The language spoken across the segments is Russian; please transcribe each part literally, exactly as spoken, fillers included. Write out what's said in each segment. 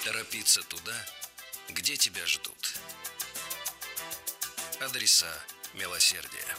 Торопиться туда, где тебя ждут. Адреса милосердия.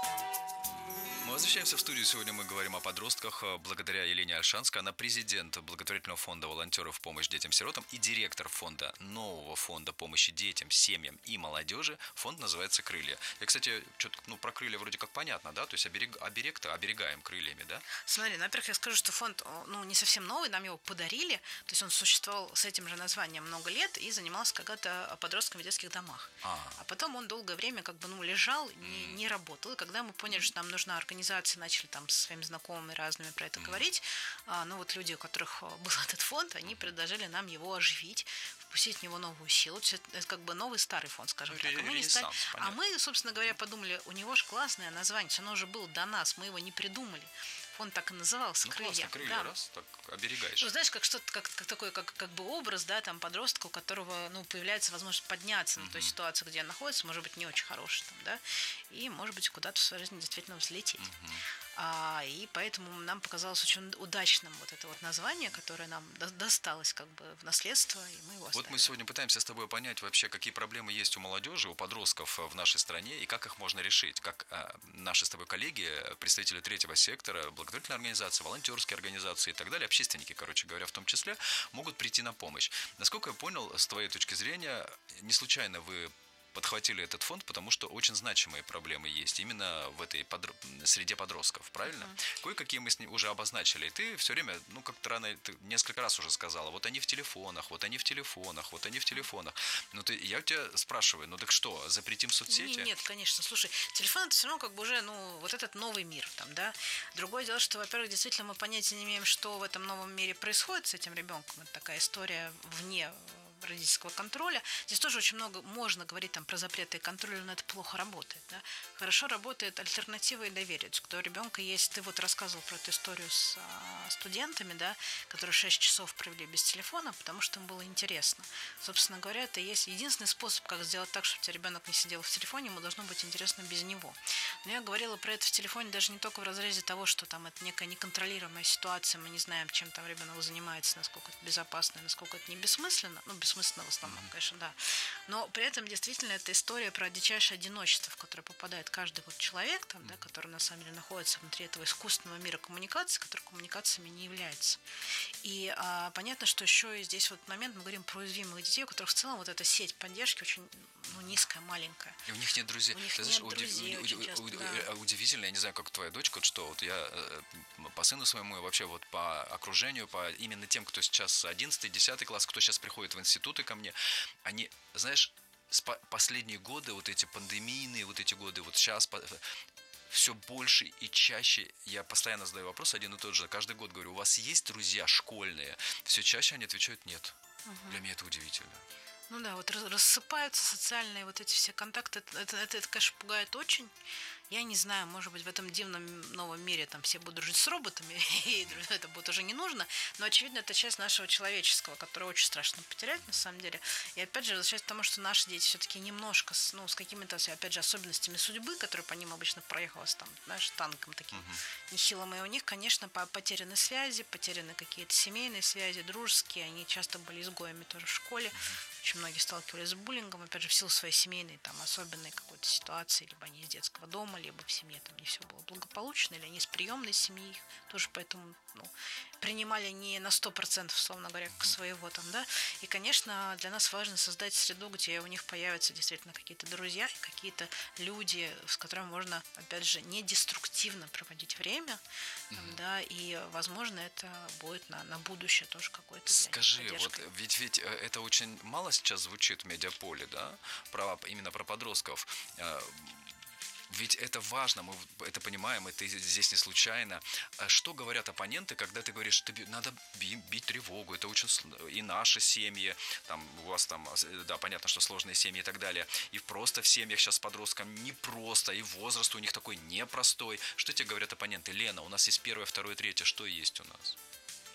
Мы возвращаемся в студию. Сегодня мы говорим о подростках благодаря Елене Ольшанской. Она президент благотворительного фонда волонтеров в помощь детям-сиротам и директор фонда, нового фонда помощи детям, семьям и молодежи. Фонд называется «Крылья». Я, кстати, что-то, ну, про крылья вроде как понятно, да? То есть оберег, оберег-то оберегаем крыльями, да? Смотри, ну, во-первых, я скажу, что фонд, ну, не совсем новый, нам его подарили. То есть он существовал с этим же названием много лет и занимался когда-то подростками в детских домах. А, А потом он долгое время как бы, ну, лежал, не, не работал. И когда мы поняли, что нам нужна организация, начали там со своими знакомыми разными про это mm-hmm. говорить, а, ну вот люди, у которых был этот фонд, они предложили нам его оживить, впустить в него новую силу. То есть это, это как бы новый старый фонд, скажем ну, так. А мы, не стали... а мы, собственно говоря, подумали, у него же классное название, оно уже было до нас, мы его не придумали. Он так и назывался, ну, «Крылья». Классно, крылья, да. раз, так оберегаешь. Ну, знаешь, как что-то, как, как такой, как, как бы образ, да, там, подростка, у которого, ну, появляется возможность подняться mm-hmm. на той ситуации, где он находится, может быть, не очень хороший, там, да, и, может быть, куда-то в своей жизни действительно взлететь. Mm-hmm. А, и поэтому нам показалось очень удачным вот это вот название, которое нам досталось как бы в наследство, и мы его оставили. Вот мы сегодня пытаемся с тобой понять вообще, какие проблемы есть у молодежи, у подростков в нашей стране, и как их можно решить. Как а, наши с тобой коллеги, представители третьего сектора, благотворительной организации, волонтерские организации и так далее, общественники, короче говоря, в том числе, могут прийти на помощь. Насколько я понял, с твоей точки зрения, не случайно вы подхватили этот фонд, потому что очень значимые проблемы есть именно в этой подро... среде подростков, правильно? Uh-huh. Кое-какие мы с ней уже обозначили, и ты все время, ну, как-то рано, ты несколько раз уже сказала, вот они в телефонах, вот они в телефонах, вот они в телефонах. Ну, ты, я у тебя спрашиваю, ну, так что, запретим соцсети? Нет, нет, конечно, слушай, телефон это все равно как бы уже, ну, вот этот новый мир там, да. Другое дело, что, во-первых, действительно мы понятия не имеем, что в этом новом мире происходит с этим ребенком. Это такая история вне родительского контроля. Здесь тоже очень много можно говорить там про запреты и контроль, но это плохо работает. Да? Хорошо работает альтернатива и доверие. То есть, когда у ребенка есть, ты вот рассказывал про эту историю с а, студентами, да, которые шесть часов провели без телефона, потому что им было интересно. Собственно говоря, это есть единственный способ, как сделать так, чтобы у тебя ребенок не сидел в телефоне, ему должно быть интересно без него. Но я говорила про это в телефоне даже не только в разрезе того, что там это некая неконтролируемая ситуация, мы не знаем, чем там ребенок занимается, насколько это безопасно, насколько это не бессмысленно, ну, бессмысленно в основном, mm-hmm. конечно, да. Но при этом действительно это история про дичайшее одиночество, в которое попадает каждый вот человек, там, mm-hmm. да, который на самом деле находится внутри этого искусственного мира коммуникации, который коммуникациями не является. И а, понятно, что еще и здесь вот момент мы говорим про уязвимых детей, у которых в целом вот эта сеть поддержки очень, ну, низкая, маленькая. И у них нет друзей. У них Ты нет знаешь, друзей удив... очень часто, удив... да. удивительно, я не знаю, как твоя дочка, что вот я по сыну своему и вообще вот по окружению, по именно тем, кто сейчас одиннадцатый, десятый класс, кто сейчас приходит в институты ко мне, они, знаешь, последние годы, вот эти пандемийные, вот эти годы, вот сейчас все больше и чаще я постоянно задаю вопрос один и тот же. Каждый год говорю, у вас есть друзья школьные? Все чаще они отвечают нет. Угу. Для меня это удивительно. Ну да, вот рассыпаются социальные вот эти все контакты. Это, это, это, это, конечно, пугает очень. Я не знаю, может быть, в этом дивном новом мире там все будут жить с роботами, и это будет уже не нужно. Но, очевидно, это часть нашего человеческого, которое очень страшно потерять, на самом деле. И, опять же, возвращаясь к тому, что наши дети все-таки немножко, ну, с какими-то, опять же, особенностями судьбы, которые по ним обычно проехалось, там, знаешь, танком таким uh-huh. нехилым. И у них, конечно, потеряны связи, потеряны какие-то семейные связи, дружеские. Они часто были изгоями тоже в школе. Uh-huh. Очень многие сталкивались с буллингом, опять же, в силу своей семейной, там, особенной какой-то ситуации, либо они из детского дома, либо в семье там не все было благополучно, или они из приемной семьи, тоже поэтому, ну, принимали не на сто процентов, условно говоря, как своего там, да. И, конечно, для нас важно создать среду, где у них появятся действительно какие-то друзья, какие-то люди, с которыми можно, опять же, не деструктивно проводить время, там, mm-hmm. да, и, возможно, это будет на, на будущее тоже какой-то. Скажи, вот ведь, ведь это очень мало сейчас звучит в медиаполе, да, про, именно про подростков. Ведь это важно, мы это понимаем, это здесь не случайно. Что говорят оппоненты, когда ты говоришь, что надо бить тревогу, это очень и наши семьи, там у вас там, да, понятно, что сложные семьи и так далее, и просто в семьях сейчас с подростком непросто, и возраст у них такой непростой. Что тебе говорят оппоненты? Лена, у нас есть первое, второе, третье, что есть у нас?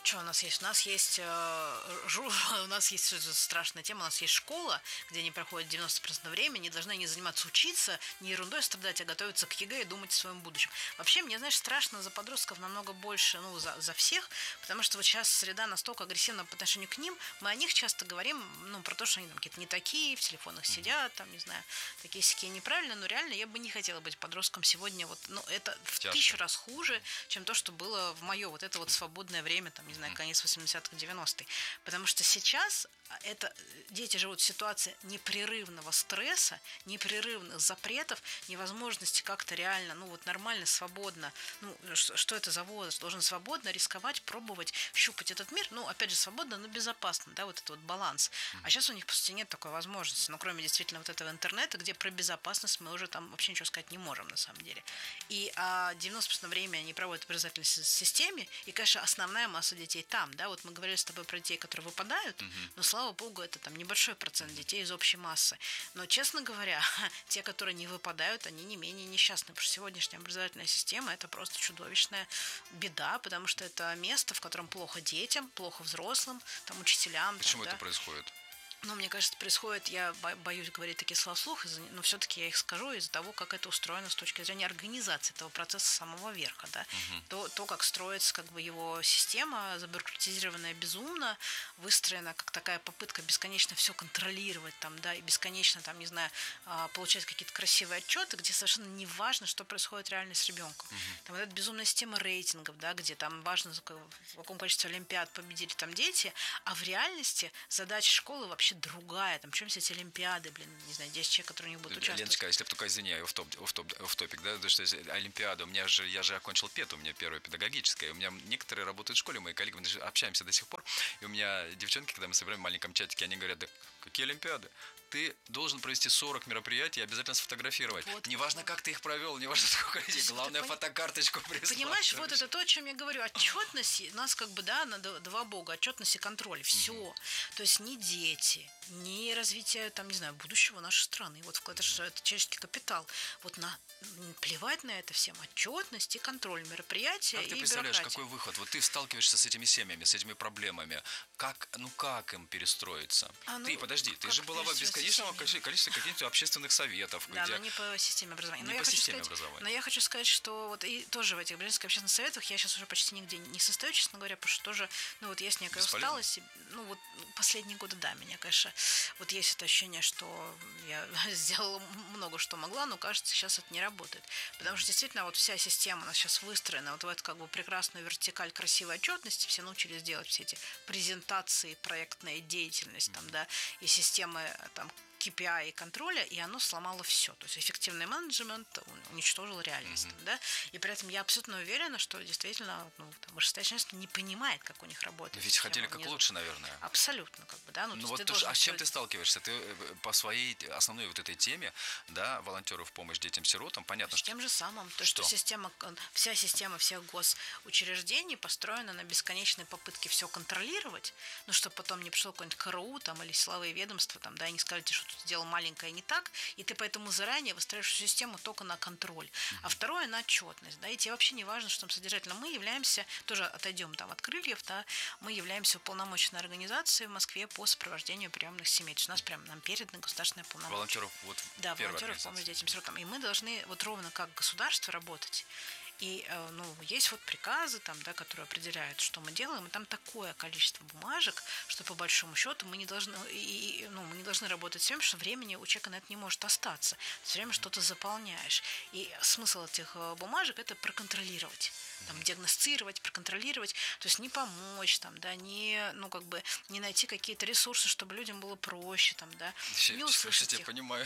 Что у нас есть? У нас есть э, жу, у нас есть страшная тема, у нас есть школа, где они проходят девяносто процентов времени, должны не заниматься учиться, не ерундой страдать, а готовиться к ЕГЭ и думать о своем будущем. Вообще, мне, знаешь, страшно за подростков намного больше, ну, за, за всех, потому что вот сейчас среда настолько агрессивна по отношению к ним, мы о них часто говорим, ну, про то, что они там какие-то не такие, в телефонах сидят, там, не знаю, такие-сякие неправильно, но реально я бы не хотела быть подростком сегодня, вот, ну, это в Тяжко. тысячу раз хуже, чем то, что было в мое вот это вот свободное время, там, не знаю, конец восьмидесятых, девяностых. Потому что сейчас это, дети живут в ситуации непрерывного стресса, непрерывных запретов, невозможности как-то реально, ну вот нормально, свободно, ну что, что это за возраст, должен свободно рисковать, пробовать, щупать этот мир, ну опять же свободно, но безопасно, да, вот этот вот баланс. А сейчас у них, по сути, нет такой возможности, ну кроме действительно вот этого интернета, где про безопасность мы уже там вообще ничего сказать не можем на самом деле. И а девяносто процентов времени они проводят в образовательной системе, и, конечно, основная масса детей там, да, вот мы говорили с тобой про детей, которые выпадают, uh-huh. но, слава богу, это там небольшой процент детей из общей массы. Но, честно говоря, те, которые не выпадают, они не менее несчастны, потому что сегодняшняя образовательная система – это просто чудовищная беда, потому что это место, в котором плохо детям, плохо взрослым, там, учителям. Почему там, это да? происходит? Ну, мне кажется, происходит, я боюсь говорить такие слова вслух, но все-таки я их скажу из-за того, как это устроено с точки зрения организации этого процесса с самого верха. Да? Uh-huh. То, то, как строится как бы, его система, забюрократизированная безумно, выстроена как такая попытка бесконечно все контролировать, там, да, и бесконечно, там, не знаю, получать какие-то красивые отчеты, где совершенно не важно, что происходит реально с ребенком. Uh-huh. Там вот эта безумная система рейтингов, да, где там важно, в каком количестве олимпиад победили там дети, а в реальности задача школы вообще другая, там, чем все эти олимпиады, блин, не знаю, десять человек, которые у них будут участвовать. Леночка, если только, извини, офф-топик, да, потому что олимпиада, у меня же, я же окончил ПЕТ, у меня первая педагогическая, у меня некоторые работают в школе, мои коллеги, мы общаемся до сих пор, и у меня девчонки, когда мы собираем в маленьком чатике, они говорят, да какие олимпиады? Ты должен провести сорок мероприятий и обязательно сфотографировать. Вот, неважно, вот. Как ты их провел, неважно, сколько людей. Главное, фотокарточку прислать. Понимаешь, вот это то, о чем я говорю. Отчетность, у нас как бы, да, на два бога, отчетность и контроль. Все. Mm-hmm. То есть ни дети, ни развитие, там, не знаю, будущего нашей страны. Вот это же это человеческий капитал. Вот на плевать на это всем. Отчетность и контроль мероприятия как и ты представляешь, бюрократия. Какой выход? Вот ты сталкиваешься с этими семьями, с этими проблемами. Как, ну как им перестроиться? А, ну, ты, подожди, ты же была в бесконечном количестве каких-то общественных советов. Да, где... но не по системе образования. Не но по я системе сказать, образования. Но я хочу сказать, что вот и тоже в этих британских общественных советах я сейчас уже почти нигде не состою, честно говоря, потому что тоже, ну вот есть некая Бесполезно. усталость. Ну вот последние годы, да, меня, конечно, вот есть это ощущение, что я сделала много что могла, но кажется, сейчас это не работает. Потому что действительно вот вся система у нас сейчас выстроена вот в эту как бы прекрасную вертикаль красивой отчетности, все научились делать все эти презентации, проектная деятельность, там, да, и системы там кей пи ай и контроля, и оно сломало все. То есть эффективный менеджмент уничтожил реальность. Mm-hmm. Да? И при этом я абсолютно уверена, что действительно ну, там, вышестоящее начальство не понимает, как у них работает. Но ведь хотели как лучше, наверное. Абсолютно. Как бы, да? ну, ну, вот то, а с чем ты сталкиваешься? Ты по своей основной вот этой теме, да, волонтеров в помощь детям-сиротам, понятно, с что... С тем же самым. То, что, что система, вся система всех госучреждений построена на бесконечной попытке все контролировать, ну, чтобы потом не пришло какой-нибудь ка эр у там, или силовые ведомства, там, да, и не сказали, что тут сделал маленькое не так, и ты поэтому заранее выстраиваешь систему только на контроль. Mm-hmm. А второе на отчетность. Да, и тебе вообще не важно, что там содержательно. Мы являемся, тоже отойдем там от крыльев, да, мы являемся уполномоченной организацией в Москве по сопровождению приемных семей. То есть у нас прям нам переданы государственные полномочия. Волонтеров, вот да, волонтеров в помощь детям-сиротам. И мы должны вот ровно как государство работать. И ну, есть вот приказы, там, да, которые определяют, что мы делаем, и там такое количество бумажек, что по большому счету мы не должны, и, ну, мы не должны работать с тем, что времени у человека на это не может остаться. Все время что-то заполняешь. И смысл этих бумажек – это проконтролировать. Там, диагностировать, проконтролировать, то есть не помочь, там, да, не, ну, как бы, не найти какие-то ресурсы, чтобы людям было проще, там, да, Сейчас, не услышать их. Я понимаю.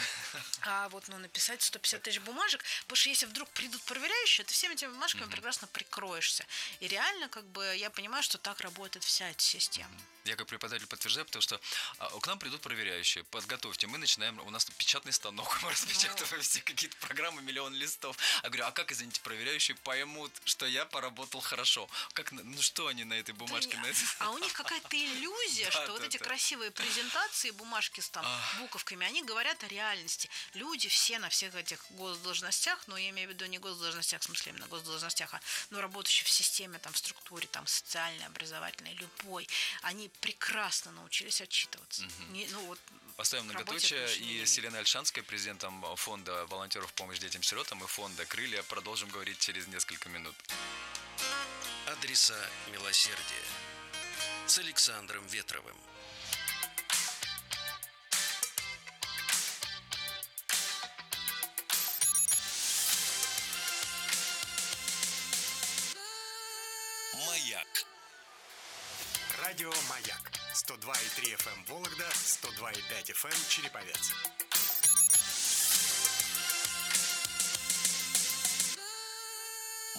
А вот, ну, написать сто пятьдесят тысяч бумажек, потому что если вдруг придут проверяющие, ты всеми этими бумажками mm-hmm. прекрасно прикроешься. И реально, как бы, я понимаю, что так работает вся эта система. Mm-hmm. Я как преподаватель подтверждаю, потому что а, к нам придут проверяющие, подготовьте, мы начинаем, у нас печатный станок, мы распечатываем все какие-то программы, миллион листов. Я говорю, а как, извините, проверяющие поймут, что я поработал хорошо? Как, ну что они на этой бумажке? Да, на этой... А у них какая-то иллюзия, что вот эти красивые презентации, бумажки с там буковками, они говорят о реальности. Люди все на всех этих госдолжностях, но я имею в виду не госдолжностях, в смысле именно госдолжностях, а, ну, работающие в системе, там, в структуре, там, социальной, образовательной, любой, они прекрасно научились отчитываться. Мгм. Не, ну, вот, Поставим к работе многоточие. отношения не И имеет. с Еленой Ольшанской, президентом фонда волонтеров помощи детям-сиротам и фонда «Крылья», продолжим говорить через несколько минут. Адреса милосердия с Александром Ветровым. Маяк. Радио «Маяк». сто два и три эф эм Вологда, сто два и пять эф эм Череповец.